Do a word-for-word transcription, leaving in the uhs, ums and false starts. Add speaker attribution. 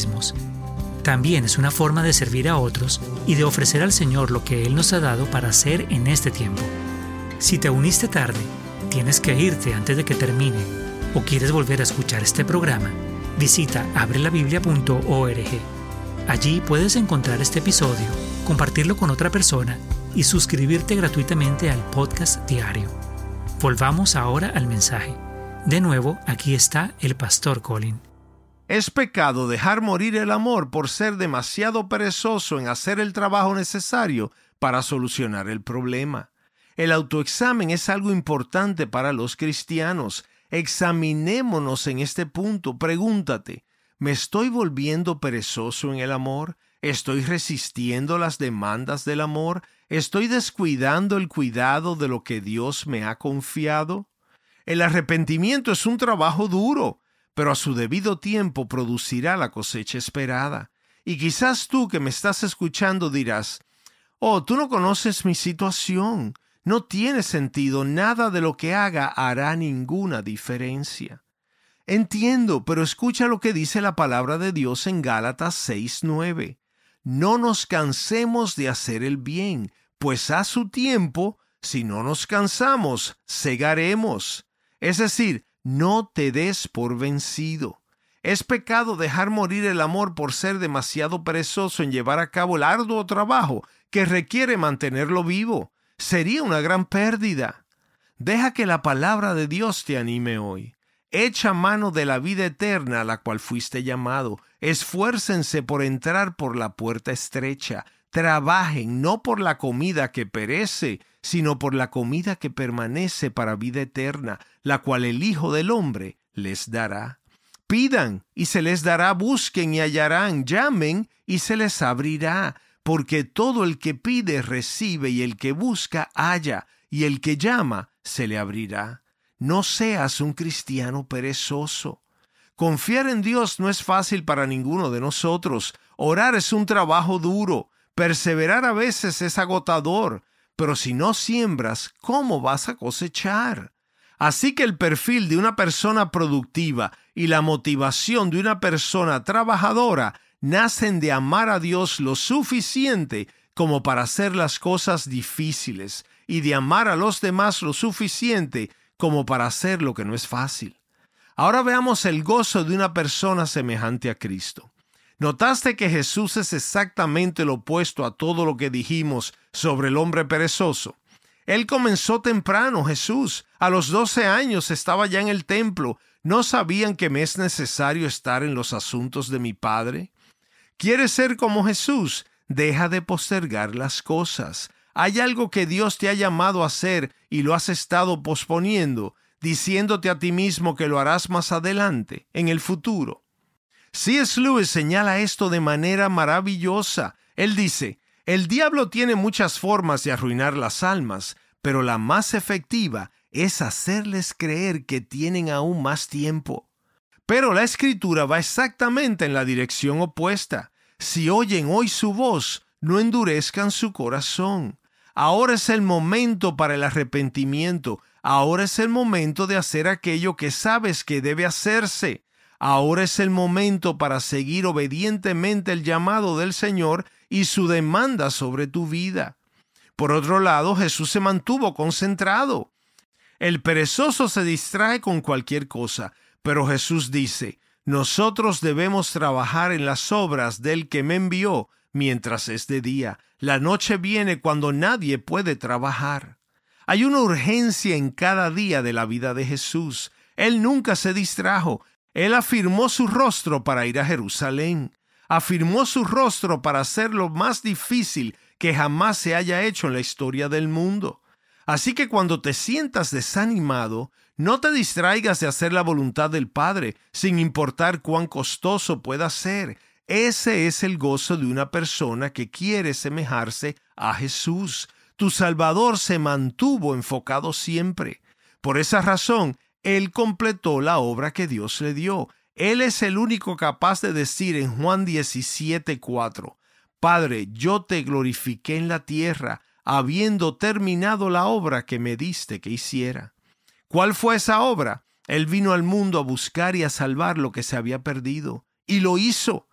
Speaker 1: mismos. También es una forma de servir a otros y de ofrecer al Señor lo que Él nos ha dado para hacer en este tiempo. Si te uniste tarde, tienes que irte antes de que termine, o quieres volver a escuchar este programa, visita abre la biblia punto org. Allí puedes encontrar este episodio, compartirlo con otra persona y suscribirte gratuitamente al podcast diario. Volvamos ahora al mensaje. De nuevo, aquí está el pastor Colin.
Speaker 2: Es pecado dejar morir el amor por ser demasiado perezoso en hacer el trabajo necesario para solucionar el problema. El autoexamen es algo importante para los cristianos. Examinémonos en este punto. Pregúntate, ¿me estoy volviendo perezoso en el amor? ¿Estoy resistiendo las demandas del amor? ¿Estoy descuidando el cuidado de lo que Dios me ha confiado? El arrepentimiento es un trabajo duro, pero a su debido tiempo producirá la cosecha esperada. Y quizás tú que me estás escuchando dirás, «Oh, tú no conoces mi situación. No tiene sentido. Nada de lo que haga hará ninguna diferencia». Entiendo, pero escucha lo que dice la palabra de Dios en Gálatas seis nueve. No nos cansemos de hacer el bien, pues a su tiempo, si no nos cansamos, segaremos. Es decir, no te des por vencido. Es pecado dejar morir el amor por ser demasiado perezoso en llevar a cabo el arduo trabajo que requiere mantenerlo vivo. Sería una gran pérdida. Deja que la palabra de Dios te anime hoy. Echa mano de la vida eterna a la cual fuiste llamado. Esfuércense por entrar por la puerta estrecha. Trabajen no por la comida que perece, sino por la comida que permanece para vida eterna, la cual el Hijo del Hombre les dará. Pidan y se les dará, busquen y hallarán, llamen y se les abrirá, porque todo el que pide recibe y el que busca halla, y el que llama se le abrirá. No seas un cristiano perezoso. Confiar en Dios no es fácil para ninguno de nosotros. Orar es un trabajo duro. Perseverar a veces es agotador, pero si no siembras, ¿cómo vas a cosechar? Así que el perfil de una persona productiva y la motivación de una persona trabajadora nacen de amar a Dios lo suficiente como para hacer las cosas difíciles y de amar a los demás lo suficiente como para hacer lo que no es fácil. Ahora veamos el gozo de una persona semejante a Cristo. ¿Notaste que Jesús es exactamente lo opuesto a todo lo que dijimos sobre el hombre perezoso? Él comenzó temprano, Jesús. A los doce años estaba ya en el templo. ¿No sabían que me es necesario estar en los asuntos de mi Padre? ¿Quieres ser como Jesús? Deja de postergar las cosas. Hay algo que Dios te ha llamado a hacer y lo has estado posponiendo, diciéndote a ti mismo que lo harás más adelante, en el futuro. C S Lewis señala esto de manera maravillosa. Él dice, el diablo tiene muchas formas de arruinar las almas, pero la más efectiva es hacerles creer que tienen aún más tiempo. Pero la Escritura va exactamente en la dirección opuesta. Si oyen hoy su voz, no endurezcan su corazón. Ahora es el momento para el arrepentimiento. Ahora es el momento de hacer aquello que sabes que debe hacerse. Ahora es el momento para seguir obedientemente el llamado del Señor y su demanda sobre tu vida. Por otro lado, Jesús se mantuvo concentrado. El perezoso se distrae con cualquier cosa, pero Jesús dice, nosotros debemos trabajar en las obras del que me envió mientras es de día. La noche viene cuando nadie puede trabajar. Hay una urgencia en cada día de la vida de Jesús. Él nunca se distrajo. Él afirmó su rostro para ir a Jerusalén. Afirmó su rostro para hacer lo más difícil que jamás se haya hecho en la historia del mundo. Así que cuando te sientas desanimado, no te distraigas de hacer la voluntad del Padre, sin importar cuán costoso pueda ser. Ese es el gozo de una persona que quiere semejarse a Jesús. Tu Salvador se mantuvo enfocado siempre. Por esa razón, Él completó la obra que Dios le dio. Él es el único capaz de decir en Juan diecisiete cuatro, Padre, yo te glorifiqué en la tierra, habiendo terminado la obra que me diste que hiciera. ¿Cuál fue esa obra? Él vino al mundo a buscar y a salvar lo que se había perdido. Y lo hizo.